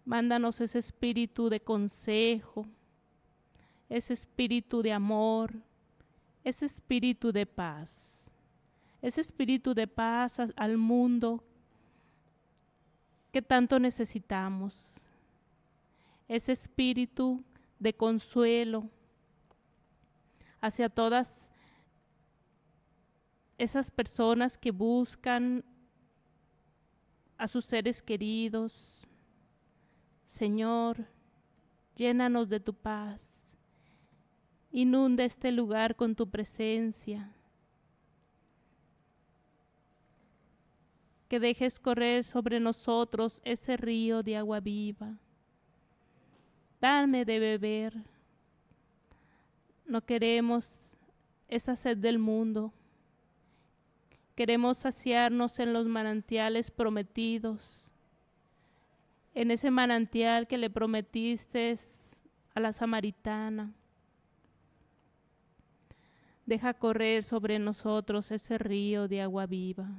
Mándanos ese espíritu de consejo, ese espíritu de amor, ese espíritu de paz. Ese espíritu de paz al mundo que tanto necesitamos. Ese espíritu de consuelo hacia todas esas personas que buscan a sus seres queridos. Señor, llénanos de tu paz. Inunda este lugar con tu presencia. Que dejes correr sobre nosotros ese río de agua viva. Dame de beber. No queremos esa sed del mundo. Queremos saciarnos en los manantiales prometidos, en ese manantial que le prometiste a la samaritana. Deja correr sobre nosotros ese río de agua viva.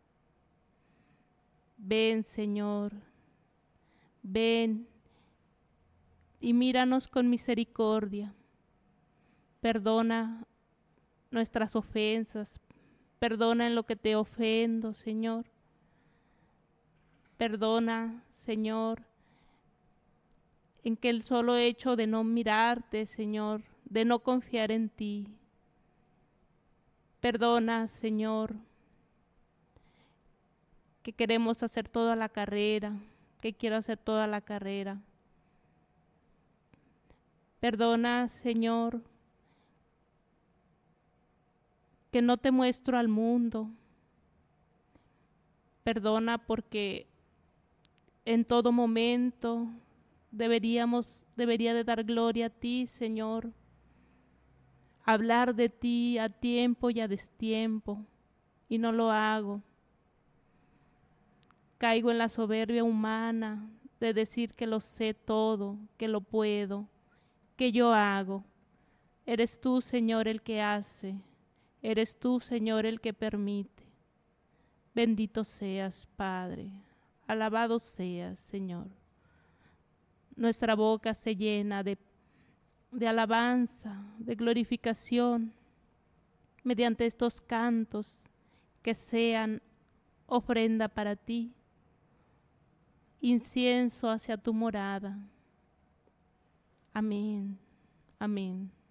Ven, Señor, ven y míranos con misericordia. Perdona nuestras ofensas, perdona en lo que te ofendo, Señor. Perdona, Señor, en que el solo hecho de no mirarte, Señor, de no confiar en ti. Perdona, Señor, que queremos hacer toda la carrera, que quiero hacer toda la carrera. Perdona, Señor, que no te muestro al mundo. Perdona porque en todo momento debería de dar gloria a ti, Señor. Hablar de ti a tiempo y a destiempo, y no lo hago. Caigo en la soberbia humana de decir que lo sé todo, que lo puedo, que yo hago. Eres tú, Señor, el que hace. Eres tú, Señor, el que permite. Bendito seas, Padre. Alabado seas, Señor. Nuestra boca se llena de alabanza, de glorificación, mediante estos cantos que sean ofrenda para ti, incienso hacia tu morada. Amén, amén.